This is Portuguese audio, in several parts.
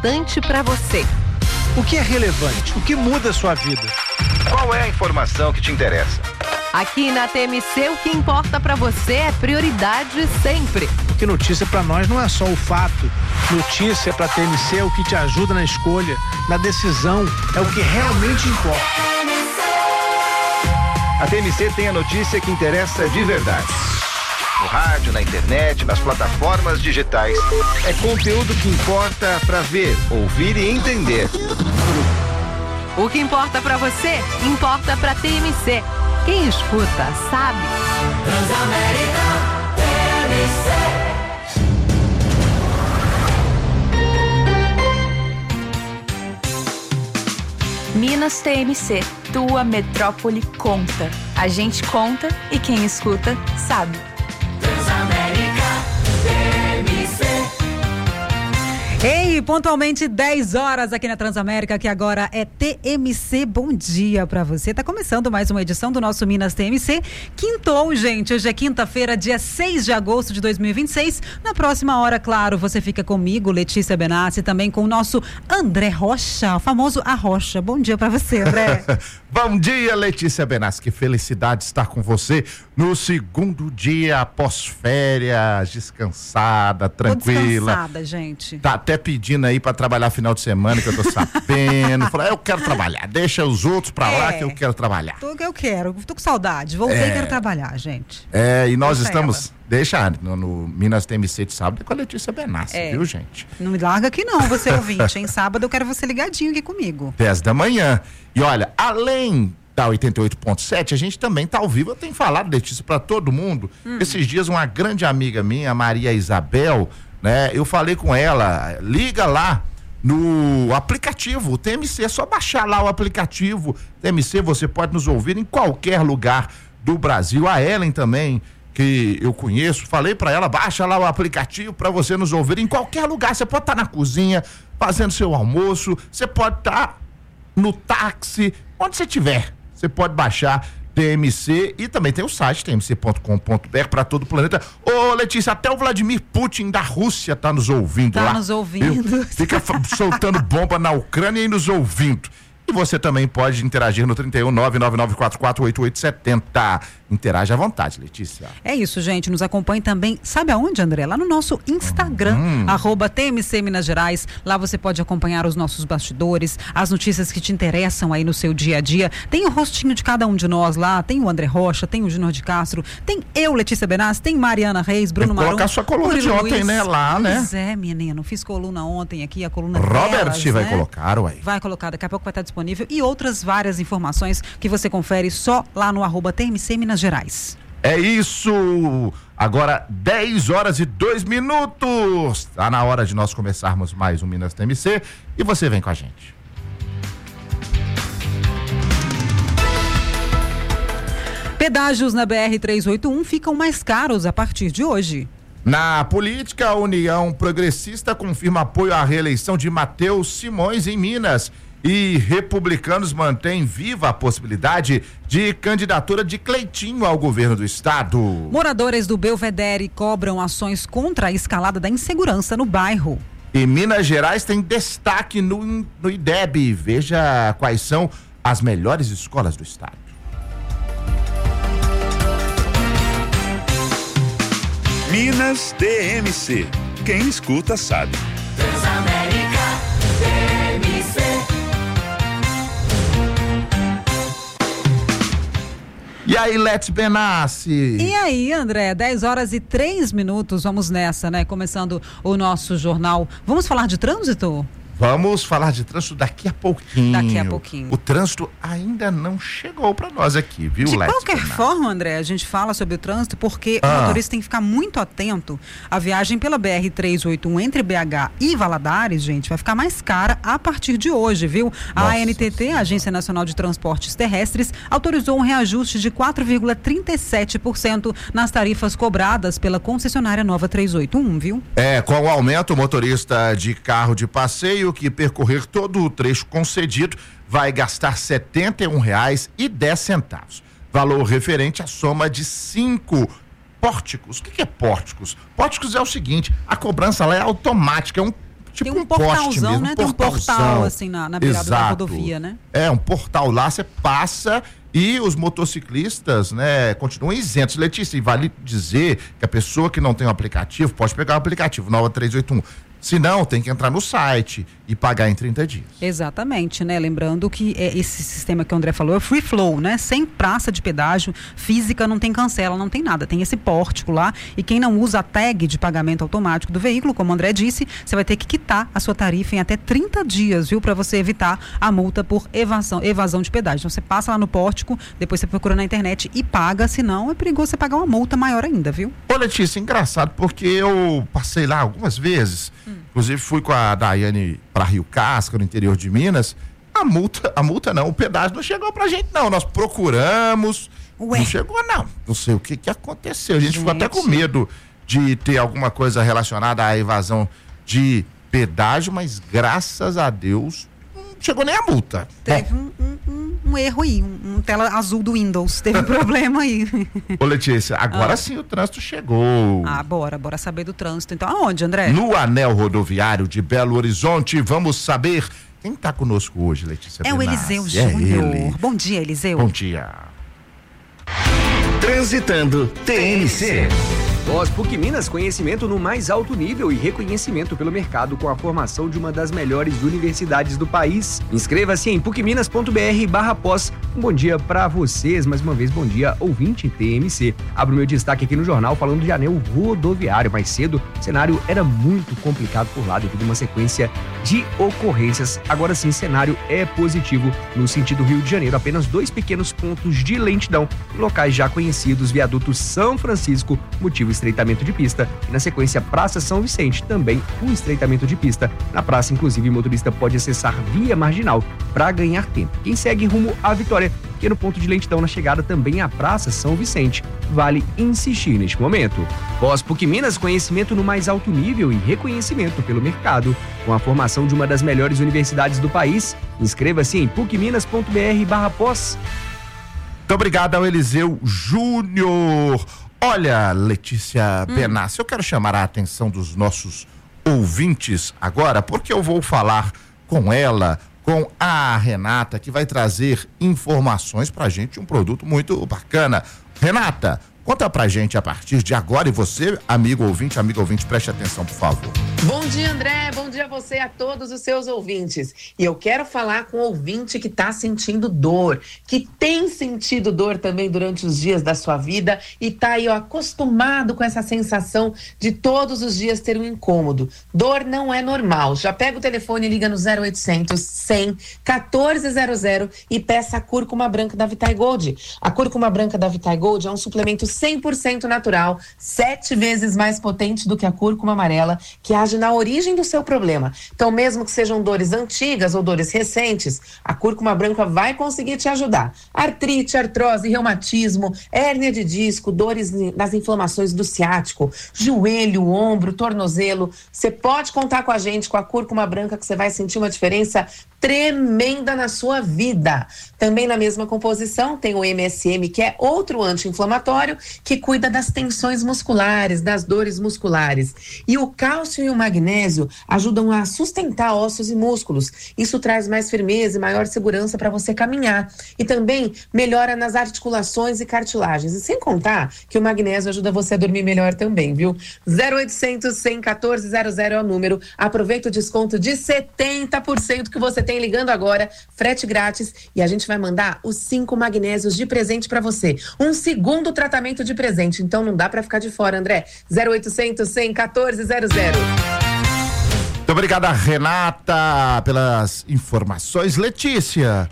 importante para você. O que é relevante? O que muda a sua vida? Qual é a informação que te interessa? Aqui na TMC, o que importa para você é prioridade sempre. Porque notícia para nós não é só o fato. Notícia para TMC é o que te ajuda na escolha, na decisão, é o que realmente importa. A TMC tem a notícia que interessa de verdade. No rádio, na internet, nas plataformas digitais. É conteúdo que importa para ver, ouvir e entender. O que importa para você, importa para TMC. Quem escuta, sabe. Transamérica TMC. Minas TMC, tua metrópole conta. A gente conta e quem escuta, sabe. Transamérica TMC. Ei, pontualmente 10 horas aqui na Transamérica, que agora é TMC. Bom dia pra você. Tá começando mais uma edição do nosso Minas TMC. Quintou, gente. Hoje é quinta-feira, dia 6 de agosto de 2026. Na próxima hora, claro, você fica comigo, Letícia Benassi, também com o nosso André Rocha, o famoso A Rocha. Bom dia pra você, André. Bom dia, Letícia Benassi. Que felicidade estar com você no segundo dia após férias, descansada, tranquila. Tô descansada, gente. Tá até pedindo aí pra trabalhar final de semana, que eu tô sabendo. Falei, eu quero trabalhar, deixa os outros pra lá que eu quero trabalhar. Eu quero, tô com saudade. Voltei e quero trabalhar, gente. E nós estamos... Deixa no Minas TMC de sábado com a Letícia Benassi, viu, gente? Não me larga aqui não, você ouvinte. Em sábado eu quero você ligadinho aqui comigo. 10 da manhã. E olha, além da 88.7, a gente também tá ao vivo. Eu tenho falado, Letícia, pra todo mundo. Esses dias uma grande amiga minha, a Maria Isabel, né? Eu falei com ela, liga lá no aplicativo, o TMC, é só baixar lá o aplicativo TMC, você pode nos ouvir em qualquer lugar do Brasil. A Ellen também, que eu conheço, falei pra ela, baixa lá o aplicativo pra você nos ouvir em qualquer lugar. Você pode estar na cozinha, fazendo seu almoço, você pode estar no táxi, onde você estiver, você pode baixar TMC e também tem o site tmc.com.br para todo o planeta. Ô, Letícia, até o Vladimir Putin da Rússia tá nos ouvindo lá. Tá nos ouvindo. Fica soltando bomba na Ucrânia e nos ouvindo. E você também pode interagir no 31999448870. Interage à vontade, Letícia. É isso, gente. Nos acompanhe também. Sabe aonde, André? Lá no nosso Instagram, @TMC Minas Gerais. Lá você pode acompanhar os nossos bastidores, as notícias que te interessam aí no seu dia a dia. Tem o rostinho de cada um de nós lá. Tem o André Rocha, tem o Júnior de Castro, tem eu, Letícia Benassi, tem Mariana Reis, Bruno Marum. Colocar sua coluna de ontem, né? Lá, né? Pois é, menino. Fiz coluna ontem aqui, a coluna Robert delas, vai né? colocar, ué. Vai colocar, daqui a pouco vai estar disponível. E outras várias informações que você confere só lá no @TMC Minas Gerais. É isso! Agora 10 horas e 2 minutos. Tá na hora de nós começarmos mais um Minas TMC e você vem com a gente. Pedágios na BR-381 ficam mais caros a partir de hoje. Na política, a União Progressista confirma apoio à reeleição de Matheus Simões em Minas. E republicanos mantêm viva a possibilidade de candidatura de Cleitinho ao governo do estado. Moradores do Belvedere cobram ações contra a escalada da insegurança no bairro. E Minas Gerais tem destaque no IDEB. Veja quais são as melhores escolas do estado. Minas TMC. Quem escuta sabe. Transamérica TMC. E aí, Let's Benassi? E aí, André, 10 horas e 3 minutos, vamos nessa, né? Começando o nosso jornal. Vamos falar de trânsito? Vamos falar de trânsito daqui a pouquinho. Daqui a pouquinho. O trânsito ainda não chegou para nós aqui, viu, De Let's qualquer Benassi? forma, André, a gente fala sobre o trânsito porque o motorista tem que ficar muito atento. A viagem pela BR-381 entre BH e Valadares, gente, vai ficar mais cara a partir de hoje, viu? A ANTT, a Agência Nacional de Transportes Terrestres, autorizou um reajuste de 4,37% nas tarifas cobradas pela concessionária Nova 381, viu? Com o aumento, o motorista de carro de passeio que percorrer todo o trecho concedido vai gastar R$ 71,10. Valor referente à soma de 5 pórticos. O que é pórticos? Pórticos é o seguinte, a cobrança lá é automática, Tem um portalzão, né? Tem um portal assim na beirada da rodovia, né? Um portal lá, você passa e os motociclistas, né, continuam isentos. Letícia, e vale dizer que a pessoa que não tem o aplicativo pode pegar o aplicativo Nova 381. Se não, tem que entrar no site e pagar em 30 dias. Exatamente, né? Lembrando que esse sistema que o André falou é free flow, né? Sem praça de pedágio, física, não tem cancela, não tem nada. Tem esse pórtico lá e quem não usa a tag de pagamento automático do veículo, como o André disse, você vai ter que quitar a sua tarifa em até 30 dias, viu? Para você evitar a multa por evasão de pedágio. Então você passa lá no pórtico, depois você procura na internet e paga, senão é perigoso você pagar uma multa maior ainda, viu? Ô Letícia, engraçado, porque eu passei lá algumas vezes, inclusive fui com a Daiane para Rio Casca, no interior de Minas. A multa não, o pedágio não chegou pra gente não, nós procuramos, não chegou não sei o que aconteceu, a gente ficou até com medo de ter alguma coisa relacionada à evasão de pedágio, mas graças a Deus não chegou nem a multa. Teve um erro aí, um tela azul do Windows, teve problema aí. Ô Letícia, agora sim o trânsito chegou. Bora saber do trânsito. Então aonde, André? No anel rodoviário de Belo Horizonte, vamos saber quem está conosco hoje, Letícia Benassi. O Eliseu Júnior. Bom dia, Eliseu. Bom dia. Transitando TNC. PUC Minas, conhecimento no mais alto nível e reconhecimento pelo mercado com a formação de uma das melhores universidades do país. Inscreva-se em pucminas.br/pós. Um bom dia para vocês, mais uma vez, bom dia, ouvinte TMC. Abro meu destaque aqui no jornal falando de anel rodoviário. Mais cedo, o cenário era muito complicado por lá devido a uma sequência de ocorrências. Agora sim, cenário é positivo no sentido Rio de Janeiro. Apenas 2 pequenos pontos de lentidão em locais já conhecidos, viaduto São Francisco, motivo estreitamento de pista, e na sequência Praça São Vicente, também um estreitamento de pista. Na praça, inclusive, o motorista pode acessar via marginal para ganhar tempo. Quem segue rumo à Vitória, pequeno ponto de lentidão na chegada também à Praça São Vicente. Vale insistir neste momento. PUC Minas, conhecimento no mais alto nível e reconhecimento pelo mercado, com a formação de uma das melhores universidades do país. Inscreva-se em pucminas.br/pós. Muito obrigado ao Eliseu Júnior. Olha, Letícia Benassi, eu quero chamar a atenção dos nossos ouvintes agora, porque eu vou falar com ela, com a Renata, que vai trazer informações pra gente, um produto muito bacana. Renata, conta pra gente a partir de agora, e você, amigo ouvinte, preste atenção, por favor. Bom dia, André, bom dia a você e a todos os seus ouvintes. E eu quero falar com o ouvinte que está sentindo dor, que tem sentido dor também durante os dias da sua vida e tá aí, acostumado com essa sensação de todos os dias ter um incômodo. Dor não é normal. Já pega o telefone e liga no 0800 100 1400 e peça a cúrcuma branca da Vitae Gold. A cúrcuma branca da Vitae Gold é um suplemento 100% natural, 7 vezes mais potente do que a cúrcuma amarela, que age na origem do seu problema. Então, mesmo que sejam dores antigas ou dores recentes, a cúrcuma branca vai conseguir te ajudar. Artrite, artrose, reumatismo, hérnia de disco, dores nas inflamações do ciático, joelho, ombro, tornozelo. Você pode contar com a gente, com a cúrcuma branca, que você vai sentir uma diferença tremenda na sua vida. Também na mesma composição tem o MSM, que é outro anti-inflamatório que cuida das tensões musculares, das dores musculares. E o cálcio e o magnésio ajudam a sustentar ossos e músculos. Isso traz mais firmeza e maior segurança para você caminhar. E também melhora nas articulações e cartilagens. E sem contar que o magnésio ajuda você a dormir melhor também, viu? 0800 100 1400 é o número. Aproveita o desconto de 70% que você tem ligando agora, frete grátis, e a gente vai mandar os 5 magnésios de presente para você. Um segundo tratamento de presente, então não dá para ficar de fora, André. 0800 100 1400. Muito obrigada, Renata, pelas informações. Letícia.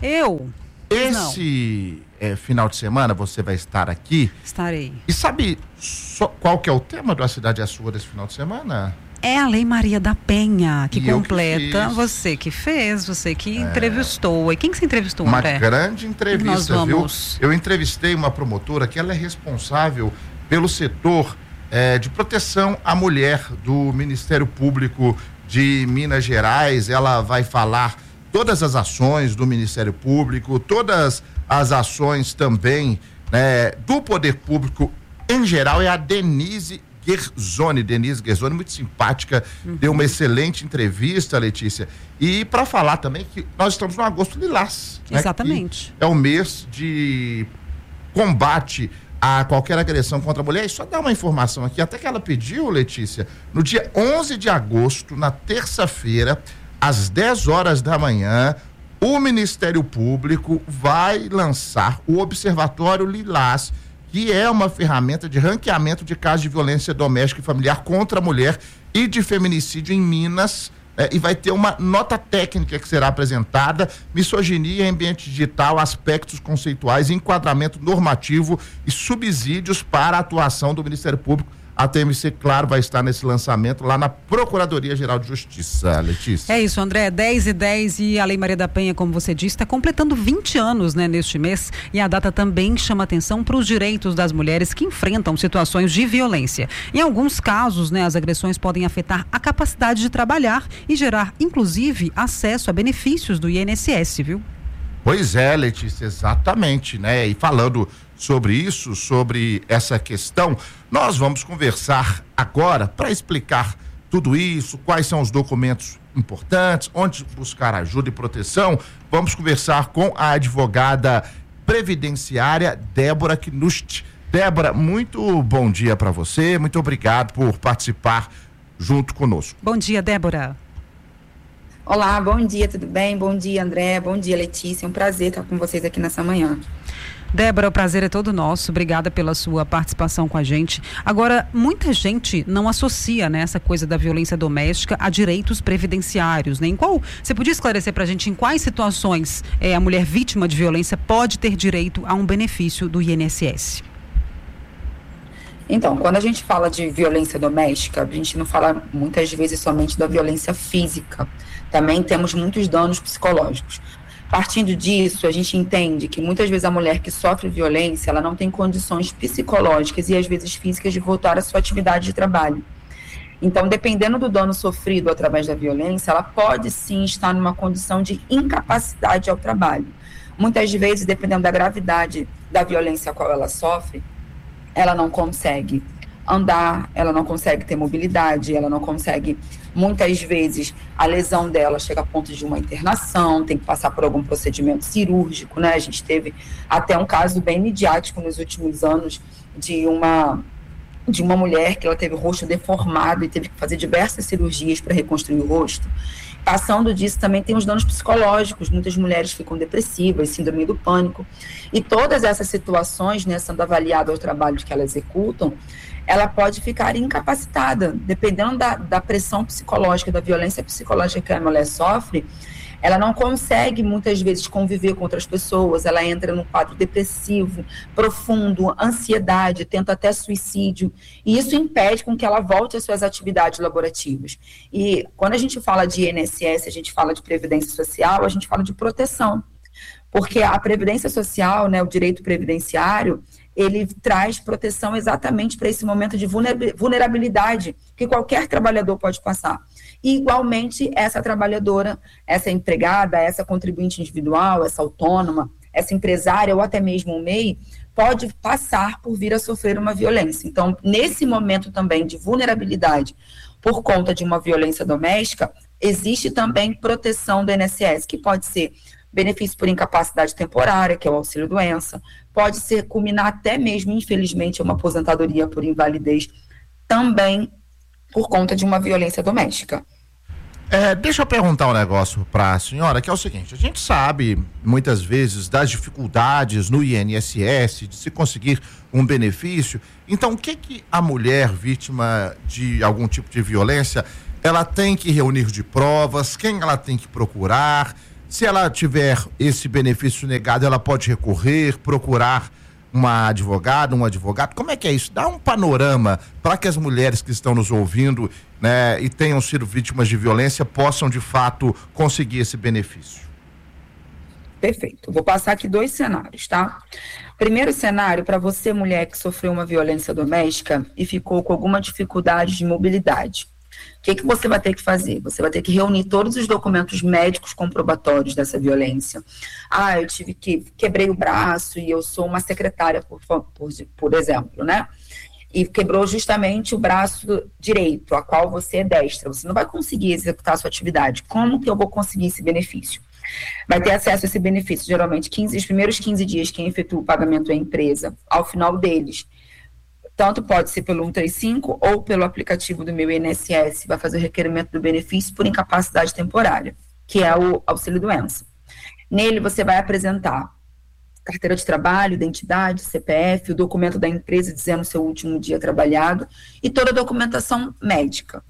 Esse final de semana você vai estar aqui? Estarei. E sabe qual que é o tema do A Cidade é Sua desse final de semana? É a Lei Maria da Penha, que completa. Você que fez, você que entrevistou. E quem que você entrevistou, André? Uma grande entrevista, viu? Eu entrevistei uma promotora que ela é responsável pelo setor de proteção à mulher do Ministério Público de Minas Gerais. Ela vai falar todas as ações do Ministério Público, todas as ações também do Poder Público em geral. É a Denise Guerzoni, Denise Guerzoni, muito simpática, deu uma excelente entrevista, Letícia. E para falar também que nós estamos no Agosto Lilás. Exatamente. Né? É o mês de combate a qualquer agressão contra a mulher. E só dar uma informação aqui, até que ela pediu, Letícia, no dia 11 de agosto, na terça-feira, às 10 horas da manhã, o Ministério Público vai lançar o Observatório Lilás, que é uma ferramenta de ranqueamento de casos de violência doméstica e familiar contra a mulher e de feminicídio em Minas, e vai ter uma nota técnica que será apresentada: misoginia em ambiente digital, aspectos conceituais, enquadramento normativo e subsídios para a atuação do Ministério Público. A TMC, claro, vai estar nesse lançamento lá na Procuradoria-Geral de Justiça, Letícia. É isso, André, 10/10 e a Lei Maria da Penha, como você disse, está completando 20 anos, né, neste mês, e a data também chama atenção para os direitos das mulheres que enfrentam situações de violência. Em alguns casos, né, as agressões podem afetar a capacidade de trabalhar e gerar, inclusive, acesso a benefícios do INSS, viu? Pois é, Letícia, exatamente, né? E falando sobre isso, sobre essa questão, nós vamos conversar agora para explicar tudo isso, quais são os documentos importantes, onde buscar ajuda e proteção. Vamos conversar com a advogada previdenciária Débora Knust. Débora, muito bom dia para você, muito obrigado por participar junto conosco. Bom dia, Débora. Olá, bom dia, tudo bem? Bom dia, André, bom dia, Letícia, é um prazer estar com vocês aqui nessa manhã. Débora, o prazer é todo nosso, obrigada pela sua participação com a gente. Agora, muita gente não associa, né, essa coisa da violência doméstica a direitos previdenciários, né? Você podia esclarecer pra gente em quais situações a mulher vítima de violência pode ter direito a um benefício do INSS? Então, quando a gente fala de violência doméstica, a gente não fala muitas vezes somente da violência física, também temos muitos danos psicológicos. Partindo disso, a gente entende que muitas vezes a mulher que sofre violência, ela não tem condições psicológicas e às vezes físicas de voltar à sua atividade de trabalho. Então, dependendo do dano sofrido através da violência, ela pode sim estar numa condição de incapacidade ao trabalho. Muitas vezes, dependendo da gravidade da violência a qual ela sofre, ela não consegue andar, ela não consegue ter mobilidade, ela não consegue, muitas vezes, a lesão dela chega a ponto de uma internação, tem que passar por algum procedimento cirúrgico, né? A gente teve até um caso bem midiático nos últimos anos de uma mulher que ela teve o rosto deformado e teve que fazer diversas cirurgias para reconstruir o rosto. Passando disso, também tem os danos psicológicos, muitas mulheres ficam depressivas, síndrome do pânico, e todas essas situações, né, sendo avaliadas ao trabalho que elas executam, ela pode ficar incapacitada, dependendo da pressão psicológica, da violência psicológica que a mulher sofre, ela não consegue muitas vezes conviver com outras pessoas, ela entra num quadro depressivo, profundo, ansiedade, tenta até suicídio, e isso impede com que ela volte às suas atividades laborativas. E quando a gente fala de INSS, a gente fala de previdência social, a gente fala de proteção, porque a previdência social, né, o direito previdenciário, ele traz proteção exatamente para esse momento de vulnerabilidade que qualquer trabalhador pode passar. E, igualmente, essa trabalhadora, essa empregada, essa contribuinte individual, essa autônoma, essa empresária ou até mesmo o MEI, pode passar por vir a sofrer uma violência. Então, nesse momento também de vulnerabilidade por conta de uma violência doméstica, existe também proteção do INSS, que pode ser benefício por incapacidade temporária, que é o auxílio-doença, pode ser culminar até mesmo, infelizmente, uma aposentadoria por invalidez, também por conta de uma violência doméstica. Deixa eu perguntar um negócio para a senhora, que é o seguinte: a gente sabe, muitas vezes, das dificuldades no INSS de se conseguir um benefício. Então, o que a mulher vítima de algum tipo de violência, ela tem que reunir de provas, quem ela tem que procurar? Se ela tiver esse benefício negado, ela pode recorrer, procurar uma advogada, um advogado? Como é que é isso? Dá um panorama para que as mulheres que estão nos ouvindo, né, e tenham sido vítimas de violência possam, de fato, conseguir esse benefício. Perfeito. Vou passar aqui 2 cenários, tá? Primeiro cenário, para você, mulher que sofreu uma violência doméstica e ficou com alguma dificuldade de mobilidade. O que você vai ter que fazer? Você vai ter que reunir todos os documentos médicos comprobatórios dessa violência. Eu quebrei o braço e eu sou uma secretária, por exemplo, né? e quebrou justamente o braço direito, a qual você é destra. Você não vai conseguir executar a sua atividade. Como que eu vou conseguir esse benefício? Vai ter acesso a esse benefício, geralmente, os primeiros 15 dias quem efetua o pagamento é a empresa. Ao final deles, tanto pode ser pelo 135 ou pelo aplicativo do meu INSS, vai fazer o requerimento do benefício por incapacidade temporária, que é o auxílio-doença. Nele, você vai apresentar carteira de trabalho, identidade, CPF, o documento da empresa dizendo o seu último dia trabalhado e toda a documentação médica.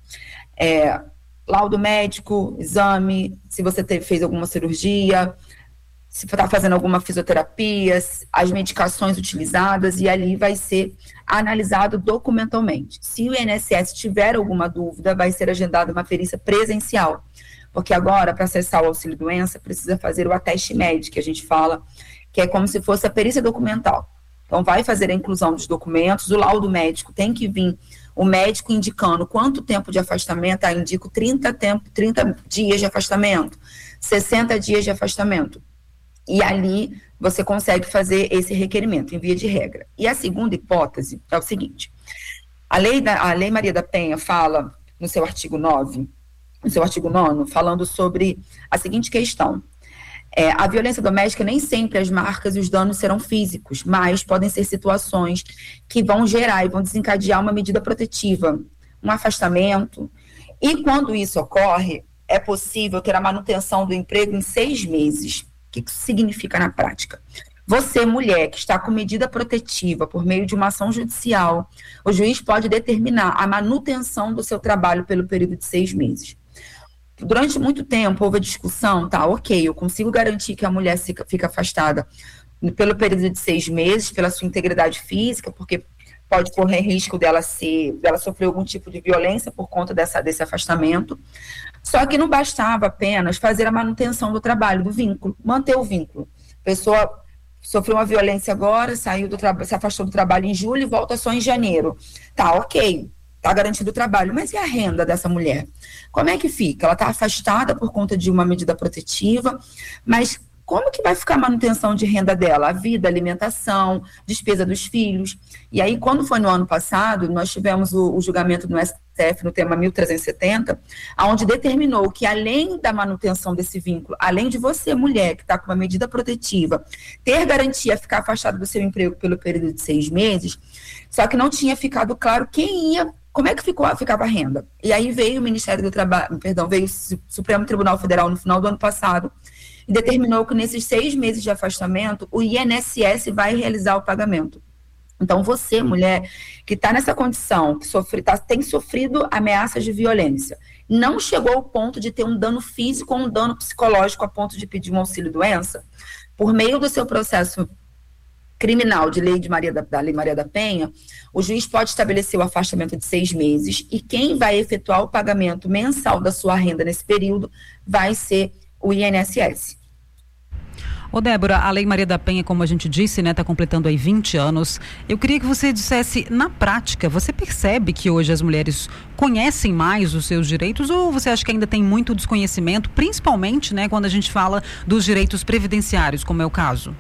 Laudo médico, exame, se você fez alguma cirurgia, se está fazendo alguma fisioterapia, as medicações utilizadas, e ali vai ser analisado documentalmente. Se o INSS tiver alguma dúvida, vai ser agendada uma perícia presencial, porque agora, para acessar o auxílio-doença, precisa fazer o ateste médico, que a gente fala, que é como se fosse a perícia documental. Então, vai fazer a inclusão dos documentos, o laudo médico tem que vir, o médico indicando quanto tempo de afastamento, indico 30 dias de afastamento, 60 dias de afastamento. E ali você consegue fazer esse requerimento, em via de regra. E a segunda hipótese é o seguinte: a Lei Maria da Penha fala, no seu artigo 9, no seu artigo 9º, falando sobre a seguinte questão. A violência doméstica, nem sempre as marcas e os danos serão físicos, mas podem ser situações que vão gerar e vão desencadear uma medida protetiva, um afastamento. E quando isso ocorre, é possível ter a manutenção do emprego em 6 meses. O que isso significa na prática? Você, mulher, que está com medida protetiva por meio de uma ação judicial, o juiz pode determinar a manutenção do seu trabalho pelo período de 6 meses. Durante muito tempo houve a discussão, ok, eu consigo garantir que a mulher fica afastada pelo período de 6 meses, pela sua integridade física, porque pode correr risco dela sofrer algum tipo de violência por conta desse afastamento. Só que não bastava apenas fazer a manutenção do trabalho, do vínculo, manter o vínculo. A pessoa sofreu uma violência agora, se afastou do trabalho em julho e volta só em janeiro. Ok. Está garantido o trabalho, mas e a renda dessa mulher? Como é que fica? Ela está afastada por conta de uma medida protetiva, mas como que vai ficar a manutenção de renda dela? A vida, a alimentação, despesa dos filhos. E aí, quando foi no ano passado, nós tivemos o julgamento no STF no tema 1370, onde determinou que, além da manutenção desse vínculo, além de você, mulher, que está com uma medida protetiva, ter garantia ficar afastada do seu emprego pelo período de 6 meses, só que não tinha ficado claro quem ia. Como é que ficava a renda? E aí veio o Ministério do Trabalho, veio o Supremo Tribunal Federal no final do ano passado e determinou que nesses 6 meses de afastamento, o INSS vai realizar o pagamento. Então, você, mulher, que está nessa condição, que tem sofrido ameaças de violência, não chegou ao ponto de ter um dano físico ou um dano psicológico a ponto de pedir um auxílio-doença, por meio do seu processo criminal de Lei Maria da Penha, o juiz pode estabelecer o afastamento de 6 meses e quem vai efetuar o pagamento mensal da sua renda nesse período vai ser o INSS. Ô Débora, a Lei Maria da Penha, como a gente disse, né, está completando aí 20 anos. Eu queria que você dissesse, na prática, você percebe que hoje as mulheres conhecem mais os seus direitos ou você acha que ainda tem muito desconhecimento, principalmente, né, quando a gente fala dos direitos previdenciários, como é o caso?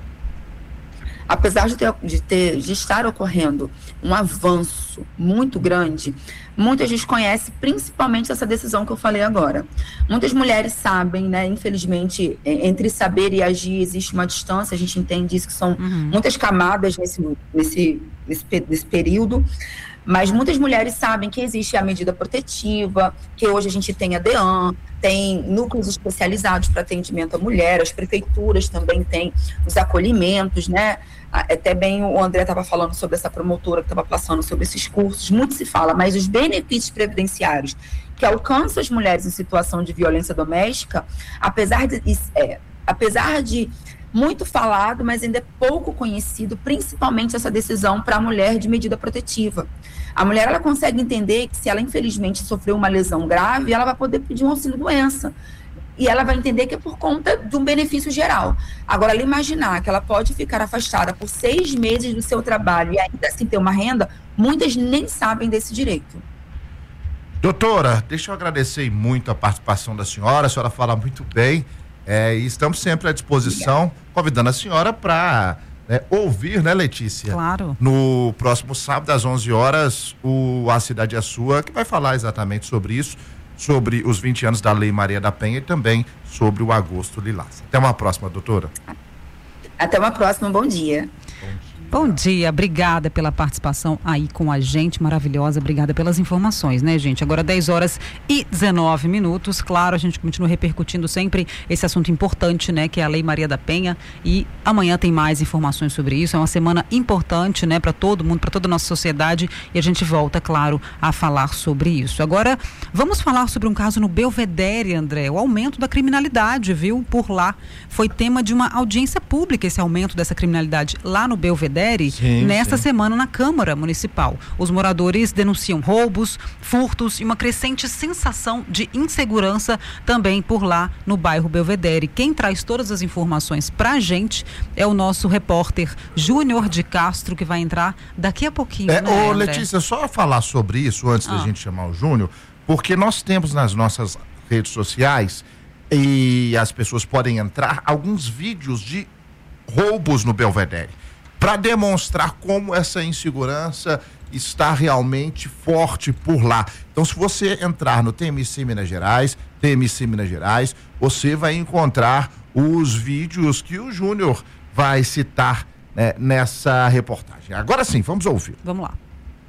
Apesar de estar ocorrendo um avanço muito grande, muita gente conhece principalmente essa decisão que eu falei agora. Muitas mulheres sabem, né, infelizmente, entre saber e agir existe uma distância, a gente entende isso, que são muitas camadas nesse período, mas muitas mulheres sabem que existe a medida protetiva, que hoje a gente tem a DEAN, tem núcleos especializados para atendimento à mulher, as prefeituras também têm os acolhimentos, né? Até bem o André estava falando sobre essa promotora que estava passando sobre esses cursos, muito se fala, mas os benefícios previdenciários que alcançam as mulheres em situação de violência doméstica, apesar de muito falado, mas ainda é pouco conhecido, principalmente essa decisão para a mulher de medida protetiva. A mulher, ela consegue entender que se ela infelizmente sofreu uma lesão grave, ela vai poder pedir um auxílio-doença. E ela vai entender que é por conta de um benefício geral. Agora, ela imaginar que ela pode ficar afastada por 6 meses do seu trabalho e ainda assim ter uma renda, muitas nem sabem desse direito. Doutora, deixa eu agradecer muito a participação da senhora fala muito bem, e estamos sempre à disposição, convidando a senhora para ouvir, né, Letícia? Claro. No próximo sábado, às 11 horas, A Cidade é Sua, que vai falar exatamente sobre isso, sobre os 20 anos da Lei Maria da Penha e também sobre o Agosto Lilás. Até uma próxima, doutora. Até uma próxima, bom dia. Bom dia, obrigada pela participação aí com a gente, maravilhosa, obrigada pelas informações, né, gente? Agora 10h19, claro, a gente continua repercutindo sempre esse assunto importante, né, que é a Lei Maria da Penha, e amanhã tem mais informações sobre isso. É uma semana importante, né, para todo mundo, para toda a nossa sociedade, e a gente volta, claro, a falar sobre isso. Agora, vamos falar sobre um caso no Belvedere, André, o aumento da criminalidade, viu, por lá. Foi tema de uma audiência pública esse aumento dessa criminalidade lá no Belvedere. Nesta semana na Câmara Municipal. Os moradores denunciam roubos, furtos e uma crescente sensação de insegurança também por lá no bairro Belvedere. Quem traz todas as informações pra gente é o nosso repórter Júnior de Castro, que vai entrar daqui a pouquinho. Letícia, só falar sobre isso antes da gente chamar o Júnior, porque nós temos nas nossas redes sociais, e as pessoas podem entrar, alguns vídeos de roubos no Belvedere, para demonstrar como essa insegurança está realmente forte por lá. Então, se você entrar no TMC Minas Gerais, você vai encontrar os vídeos que o Júnior vai citar, né, nessa reportagem. Agora sim, vamos ouvir. Vamos lá.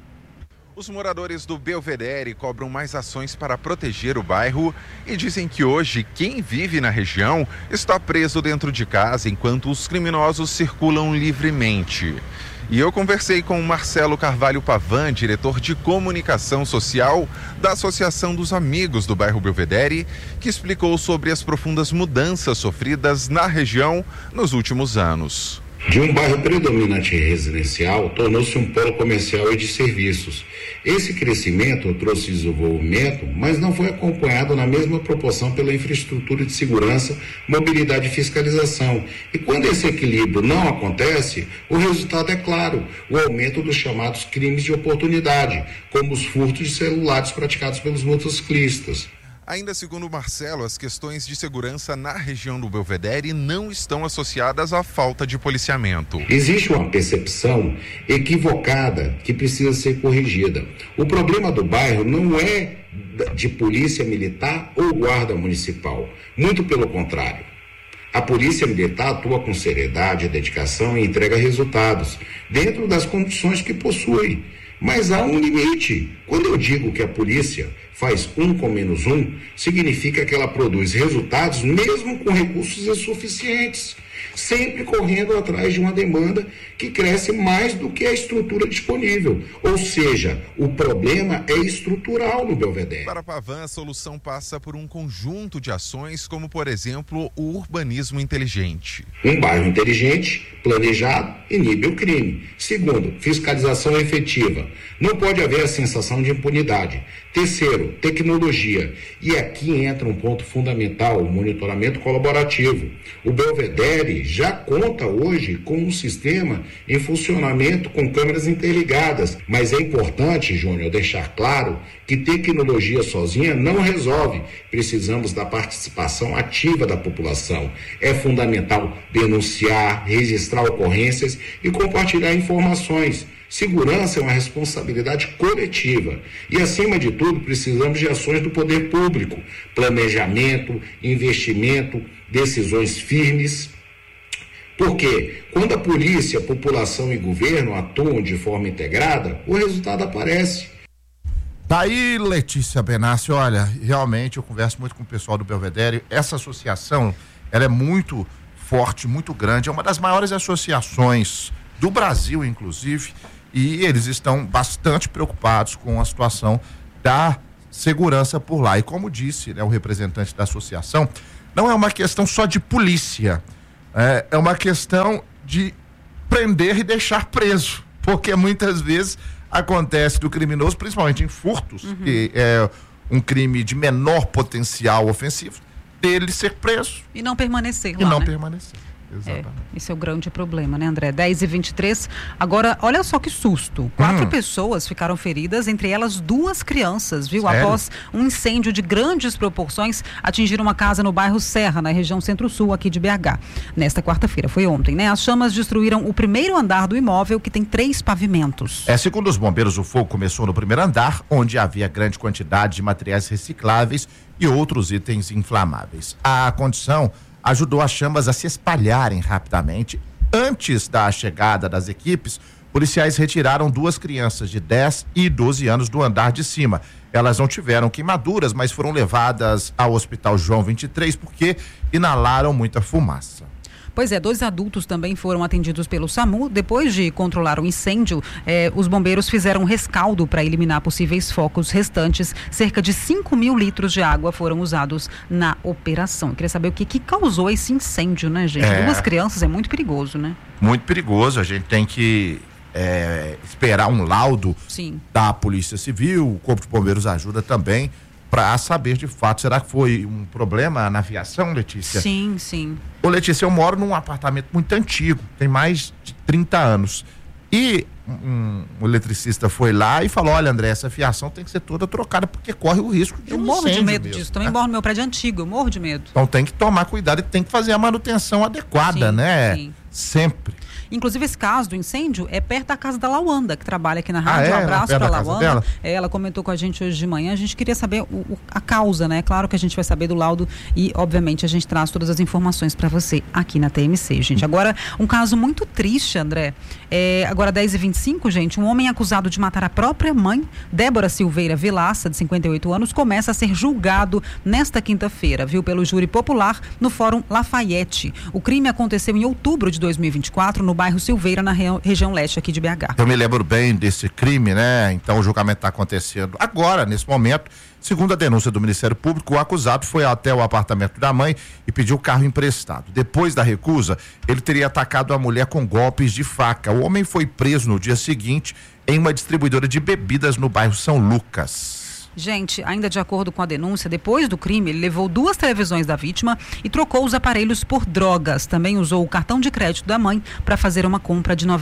Os moradores do Belvedere cobram mais ações para proteger o bairro e dizem que hoje quem vive na região está preso dentro de casa enquanto os criminosos circulam livremente. E eu conversei com o Marcelo Carvalho Pavan, diretor de comunicação social da Associação dos Amigos do bairro Belvedere, que explicou sobre as profundas mudanças sofridas na região nos últimos anos. De um bairro predominante residencial, tornou-se um polo comercial e de serviços. Esse crescimento trouxe desenvolvimento, mas não foi acompanhado na mesma proporção pela infraestrutura de segurança, mobilidade e fiscalização. E quando esse equilíbrio não acontece, o resultado é claro, o aumento dos chamados crimes de oportunidade, como os furtos de celulares praticados pelos motociclistas. Ainda segundo Marcelo, as questões de segurança na região do Belvedere não estão associadas à falta de policiamento. Existe uma percepção equivocada que precisa ser corrigida. O problema do bairro não é de polícia militar ou guarda municipal. Muito pelo contrário. A polícia militar atua com seriedade, dedicação e entrega resultados, dentro das condições que possui. Mas há um limite. Quando eu digo que a polícia faz 1 com menos 1, significa que ela produz resultados mesmo com recursos insuficientes, sempre correndo atrás de uma demanda que cresce mais do que a estrutura disponível. Ou seja, o problema é estrutural no Belvedere. Para Pavan, a solução passa por um conjunto de ações, como, por exemplo, o urbanismo inteligente. Um bairro inteligente, planejado, inibe o crime. Segundo, fiscalização efetiva. Não pode haver a sensação de impunidade. Terceiro, tecnologia. E aqui entra um ponto fundamental, o monitoramento colaborativo. O Belvedere já conta hoje com um sistema em funcionamento com câmeras interligadas. Mas é importante, Júnior, deixar claro que tecnologia sozinha não resolve. Precisamos da participação ativa da população. É fundamental denunciar, registrar ocorrências e compartilhar informações. Segurança é uma responsabilidade coletiva e, acima de tudo, precisamos de ações do poder público, planejamento, investimento, decisões firmes. Porque quando a polícia, população e governo atuam de forma integrada, o resultado aparece. Daí, Letícia Benassi, olha, realmente eu converso muito com o pessoal do Belvedere. Essa associação, ela é muito forte, muito grande, é uma das maiores associações do Brasil, inclusive, e eles estão bastante preocupados com a situação da segurança por lá. E como disse, né, o representante da associação, não é uma questão só de polícia, é uma questão de prender e deixar preso, porque muitas vezes acontece do criminoso, principalmente em furtos, que é um crime de menor potencial ofensivo, dele ser preso. E não permanecer lá, né? permanecer. Esse é o grande problema, né, André? 10h23. Agora, olha só que susto. 4 pessoas ficaram feridas, entre elas 2 crianças, viu? Sério? Após um incêndio de grandes proporções atingir uma casa no bairro Serra, na região centro-sul aqui de BH. Nesta quarta-feira, foi ontem, né? As chamas destruíram o primeiro andar do imóvel, que tem 3 pavimentos. Segundo os bombeiros, o fogo começou no primeiro andar, onde havia grande quantidade de materiais recicláveis e outros itens inflamáveis. A condição ajudou as chamas a se espalharem rapidamente. Antes da chegada das equipes, policiais retiraram 2 crianças de 10 e 12 anos do andar de cima. Elas não tiveram queimaduras, mas foram levadas ao Hospital João 23 porque inalaram muita fumaça. Pois é, 2 adultos também foram atendidos pelo SAMU. Depois de controlar o incêndio, os bombeiros fizeram um rescaldo para eliminar possíveis focos restantes. Cerca de 5.000 litros de água foram usados na operação. Eu queria saber o que causou esse incêndio, né, gente? 2 crianças é muito perigoso, né? Muito perigoso, a gente tem que esperar um laudo da Polícia Civil, o Corpo de Bombeiros ajuda também para saber de fato, será que foi um problema na fiação, Letícia? Sim, sim. Ô, Letícia, eu moro num apartamento muito antigo, tem mais de 30 anos. E um eletricista foi lá e falou: olha, André, essa fiação tem que ser toda trocada porque corre o risco de eu um morro de incêndio medo mesmo, disso. Também moro no meu prédio antigo, eu morro de medo. Então tem que tomar cuidado e tem que fazer a manutenção adequada, né? Sim. Sempre. Inclusive, esse caso do incêndio é perto da casa da Lawanda, que trabalha aqui na rádio. Um abraço perto pra da casa Lawanda. dela? Ela comentou com a gente hoje de manhã. A gente queria saber a causa, né? Claro que a gente vai saber do laudo e, obviamente, a gente traz todas as informações para você aqui na TMC, gente. Agora, um caso muito triste, André. Agora, 10h25, gente, um homem acusado de matar a própria mãe, Débora Silveira Vilaça, de 58 anos, começa a ser julgado nesta quinta-feira, viu? Pelo júri popular no Fórum Lafayette. O crime aconteceu em outubro de 2024, no bairro Silveira, na região leste aqui de BH. Eu me lembro bem desse crime, né? Então o julgamento está acontecendo agora, nesse momento. Segundo a denúncia do Ministério Público, o acusado foi até o apartamento da mãe e pediu o carro emprestado. Depois da recusa, ele teria atacado a mulher com golpes de faca. O homem foi preso no dia seguinte em uma distribuidora de bebidas no bairro São Lucas. Gente, ainda de acordo com a denúncia, depois do crime, ele levou 2 televisões da vítima e trocou os aparelhos por drogas. Também usou o cartão de crédito da mãe para fazer uma compra de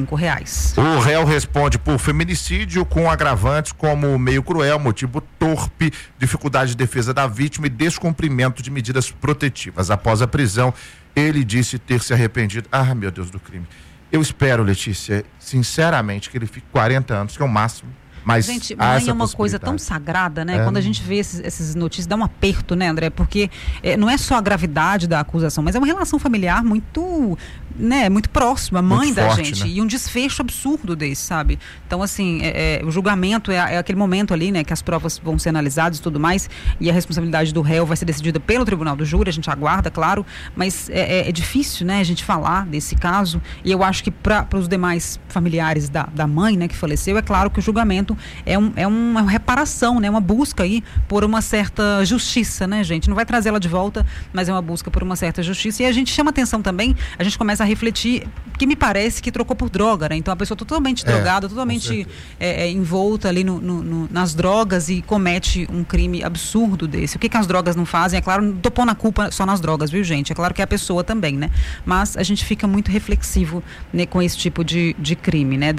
R$95. O réu responde por feminicídio com agravantes como meio cruel, motivo torpe, dificuldade de defesa da vítima e descumprimento de medidas protetivas. Após a prisão, ele disse ter se arrependido. Ah, meu Deus do crime. Eu espero, Letícia, sinceramente, que ele fique 40 anos, que é o máximo. Mas gente, mãe é uma coisa tão sagrada, né? Quando a gente vê essas notícias, dá um aperto, né, André? Porque não é só a gravidade da acusação, mas é uma relação familiar muito, né, muito próxima, mãe muito da forte, gente, né? E um desfecho absurdo desse, sabe? Então, assim, o julgamento é aquele momento ali, né, que as provas vão ser analisadas e tudo mais, e a responsabilidade do réu vai ser decidida pelo tribunal do júri, a gente aguarda, claro, mas é difícil, né, a gente falar desse caso, e eu acho que para os demais familiares da mãe, né, que faleceu, é claro que o julgamento é uma reparação, né? Uma busca aí por uma certa justiça, né, gente? Não vai trazer ela de volta, mas é uma busca por uma certa justiça. E a gente chama atenção também, a gente começa a refletir, que me parece que trocou por droga, né? Então a pessoa totalmente drogada, totalmente envolta ali nas drogas e comete um crime absurdo desse. O que as drogas não fazem? É claro, não tô pondo a culpa só nas drogas, viu, gente? É claro que é a pessoa também, né? Mas a gente fica muito reflexivo, né, com esse tipo de crime, né?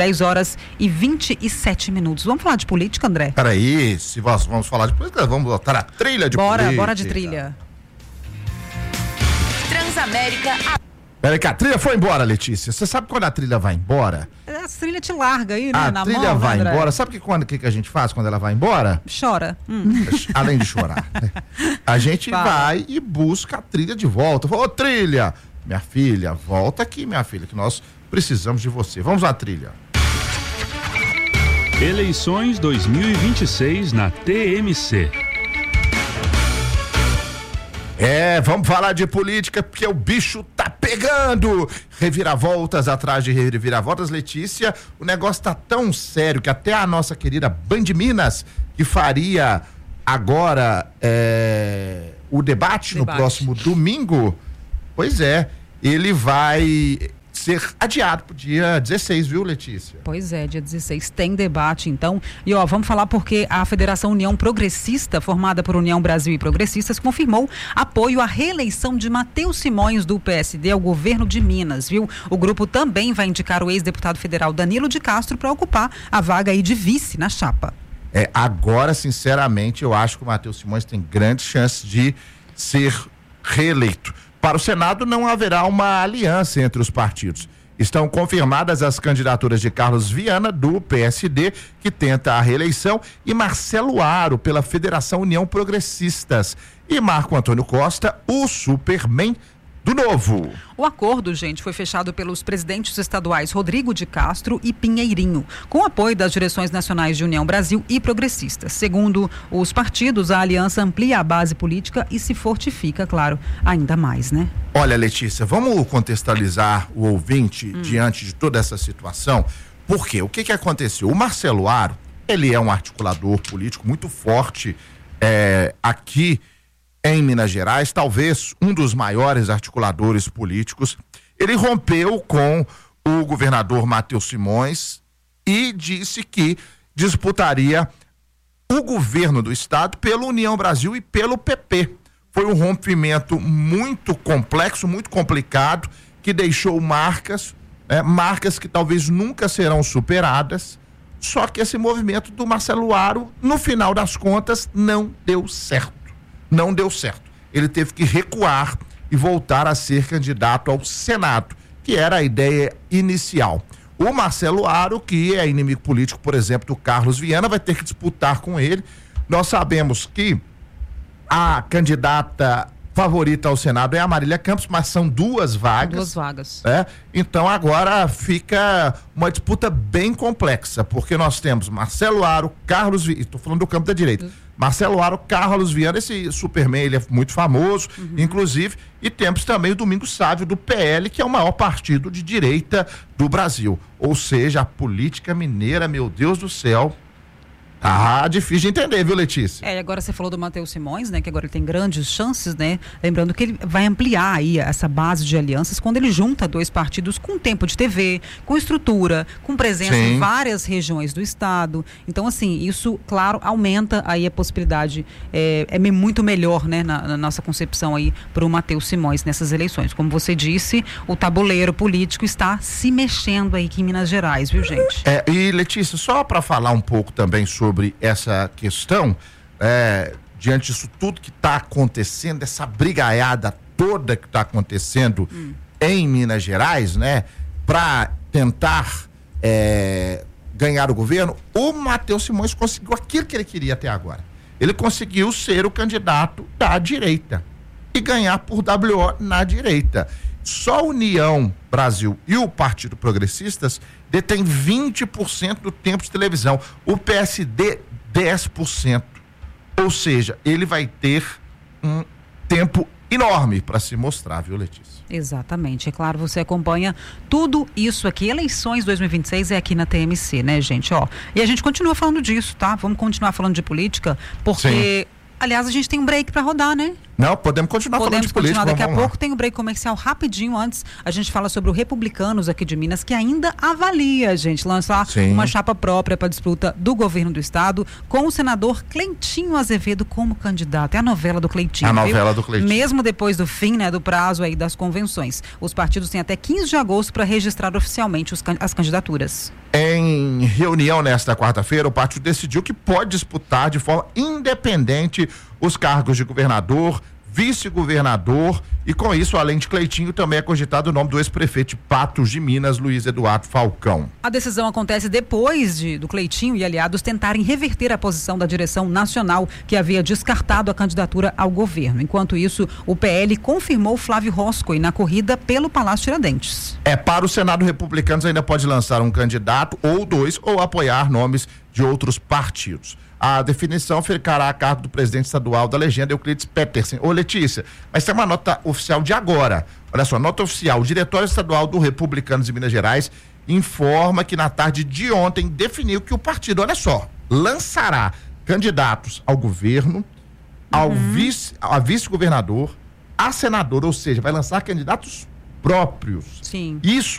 10h27. Vamos falar de política, André? Peraí, se vamos falar de política, vamos botar a trilha de política. Bora de trilha. Transamérica. Peraí que a trilha foi embora, Letícia. Você sabe quando a trilha vai embora? A trilha te larga aí, né? A trilha vai embora. Sabe que a gente faz quando ela vai embora? Chora. Além de chorar. A gente vai e busca a trilha de volta. Ô, trilha! Minha filha, volta aqui, minha filha, que nós precisamos de você. Vamos à trilha. Eleições 2026 na TMC. Vamos falar de política porque o bicho tá pegando. Reviravoltas atrás de reviravoltas, Letícia. O negócio tá tão sério que até a nossa querida Band Minas, que faria agora o debate no próximo domingo, pois é, ele vai ser adiado pro dia 16, viu, Letícia? Pois é, dia 16 tem debate, então. E vamos falar porque a Federação União Progressista, formada por União Brasil e Progressistas, confirmou apoio à reeleição de Matheus Simões, do PSD, ao governo de Minas, viu? O grupo também vai indicar o ex-deputado federal Danilo de Castro para ocupar a vaga aí de vice na chapa. Agora, sinceramente, eu acho que o Matheus Simões tem grandes chances de ser reeleito. Para o Senado não haverá uma aliança entre os partidos. Estão confirmadas as candidaturas de Carlos Viana, do PSD, que tenta a reeleição, e Marcelo Aro, pela Federação União Progressistas, e Marco Antônio Costa, o Superman do Novo. O acordo, gente, foi fechado pelos presidentes estaduais Rodrigo de Castro e Pinheirinho, com apoio das direções nacionais de União Brasil e Progressistas. Segundo os partidos, a aliança amplia a base política e se fortifica, claro, ainda mais, né? Olha, Letícia, vamos contextualizar o ouvinte diante de toda essa situação. Por quê? O que aconteceu? O Marcelo Aro, ele é um articulador político muito forte aqui em Minas Gerais, talvez um dos maiores articuladores políticos. Ele rompeu com o governador Matheus Simões e disse que disputaria o governo do estado pela União Brasil e pelo PP. Foi um rompimento muito complexo, muito complicado, que deixou marcas que talvez nunca serão superadas. Só que esse movimento do Marcelo Aro, no final das contas, não deu certo. Não deu certo. Ele teve que recuar e voltar a ser candidato ao Senado, que era a ideia inicial. O Marcelo Aro, que é inimigo político, por exemplo, do Carlos Viana, vai ter que disputar com ele. Nós sabemos que a candidata favorita ao Senado é a Marília Campos, mas são duas vagas. Duas vagas. Então agora fica uma disputa bem complexa, porque nós temos Marcelo Aro, Carlos Viana, estou falando do campo da direita, Marcelo Aro, Carlos Viana, esse Superman, ele é muito famoso, inclusive, e temos também o Domingos Sávio, do PL, que é o maior partido de direita do Brasil. Ou seja, a política mineira, meu Deus do céu, difícil de entender, viu, Letícia? E agora você falou do Matheus Simões, né, que agora ele tem grandes chances, né, lembrando que ele vai ampliar aí essa base de alianças quando ele junta dois partidos com tempo de TV, com estrutura, com presença em várias regiões do estado. Então, assim, isso, claro, aumenta aí a possibilidade, é muito melhor, né, na nossa concepção aí para o Matheus Simões nessas eleições. Como você disse, o tabuleiro político está se mexendo aí aqui em Minas Gerais, viu, gente? E, Letícia, só para falar um pouco também sobre essa questão, diante disso tudo que está acontecendo, essa brigaiada toda que está acontecendo em Minas Gerais, né, para tentar ganhar o governo, o Matheus Simões conseguiu aquilo que ele queria até agora. Ele conseguiu ser o candidato da direita e ganhar por WO na direita. Só a União Brasil e o Partido Progressistas detém 20% do tempo de televisão. O PSD, 10%. Ou seja, ele vai ter um tempo enorme para se mostrar, viu, Letícia? Exatamente. É claro, você acompanha tudo isso aqui. Eleições 2026 é aqui na TMC, né, gente? E a gente continua falando disso, tá? Vamos continuar falando de política, porque... Aliás, a gente tem um break para rodar, né? Não, podemos continuar falando de política. Daqui a pouco tem um break comercial rapidinho. Antes, a gente fala sobre o Republicanos aqui de Minas, que ainda avalia, gente, lançar uma chapa própria para disputa do governo do estado, com o senador Cleitinho Azevedo como candidato. É a novela do Cleitinho. A novela do Cleitinho. Mesmo depois do fim, né, do prazo aí das convenções. Os partidos têm até 15 de agosto para registrar oficialmente as candidaturas. Em reunião nesta quarta-feira, o partido decidiu que pode disputar de forma independente os cargos de governador, vice-governador, e com isso, além de Cleitinho, também é cogitado o nome do ex-prefeito de Patos de Minas, Luiz Eduardo Falcão. A decisão acontece depois do Cleitinho e aliados tentarem reverter a posição da direção nacional, que havia descartado a candidatura ao governo. Enquanto isso, o PL confirmou Flávio Roscoe na corrida pelo Palácio Tiradentes. Para o Senado, Republicanos ainda pode lançar um candidato ou dois, ou apoiar nomes de outros partidos. A definição ficará a cargo do presidente estadual da legenda, Euclides Petersen. Ô, Letícia, mas tem uma nota oficial de agora. Olha só, nota oficial. O Diretório Estadual do Republicanos de Minas Gerais informa que na tarde de ontem definiu que o partido, olha só, lançará candidatos ao governo, a vice-governador, a senador, ou seja, vai lançar candidatos próprios. Sim. Isso